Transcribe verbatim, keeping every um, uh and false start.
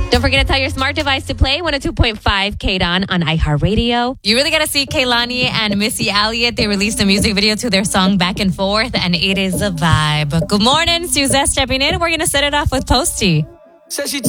Don't forget to tell your smart device to play one oh two point five K D O N on iHeartRadio. You really got to see Kehlani and Missy Elliott. They released a music video to their song Back and Forth, and it is a vibe. Good morning, Suzette stepping in. We're going to set it off with Posty. Says she